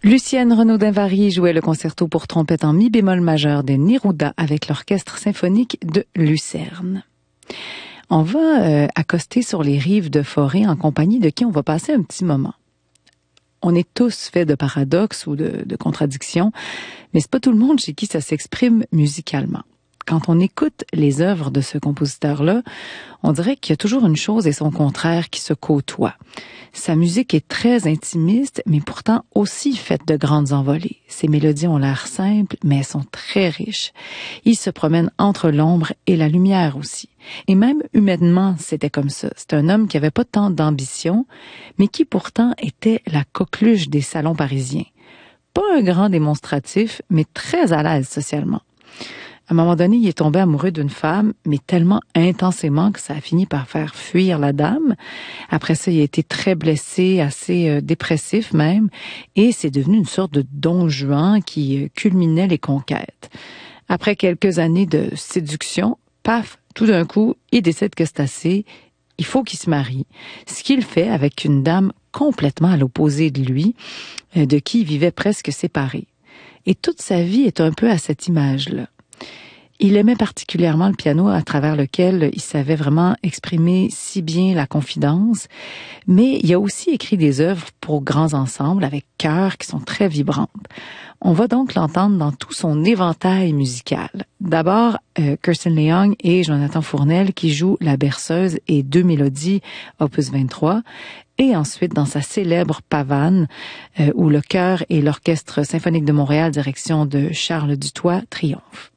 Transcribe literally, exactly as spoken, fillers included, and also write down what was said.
Lucienne Renaudin-Vary jouait le concerto pour trompette en mi bémol majeur de Neruda avec l'orchestre symphonique de Lucerne. On va euh, accoster sur les rives de Forêt en compagnie de qui on va passer un petit moment. On est tous faits de paradoxes ou de, de contradictions, mais c'est pas tout le monde chez qui ça s'exprime musicalement. Quand on écoute les œuvres de ce compositeur-là, on dirait qu'il y a toujours une chose et son contraire qui se côtoient. Sa musique est très intimiste, mais pourtant aussi faite de grandes envolées. Ses mélodies ont l'air simples, mais elles sont très riches. Il se promène entre l'ombre et la lumière aussi. Et même humainement, c'était comme ça. C'est un homme qui avait pas tant d'ambition, mais qui pourtant était la coqueluche des salons parisiens. Pas un grand démonstratif, mais très à l'aise socialement. À un moment donné, il est tombé amoureux d'une femme, mais tellement intensément que ça a fini par faire fuir la dame. Après ça, il a été très blessé, assez euh, dépressif même, et c'est devenu une sorte de Don Juan qui euh, culminait les conquêtes. Après quelques années de séduction, paf, tout d'un coup, il décide que c'est assez, il faut qu'il se marie. Ce qu'il fait avec une dame complètement à l'opposé de lui, euh, de qui il vivait presque séparé. Et toute sa vie est un peu à cette image-là. Il aimait particulièrement le piano à travers lequel il savait vraiment exprimer si bien la confidence, mais il a aussi écrit des œuvres pour grands ensembles avec chœurs qui sont très vibrantes. On va donc l'entendre dans tout son éventail musical. D'abord, euh, Kirsten Leong et Jonathan Fournel qui jouent la berceuse et deux mélodies, opus vingt-trois, et ensuite dans sa célèbre pavane, euh, où le chœur et l'Orchestre symphonique de Montréal, direction de Charles Dutoit, triomphent.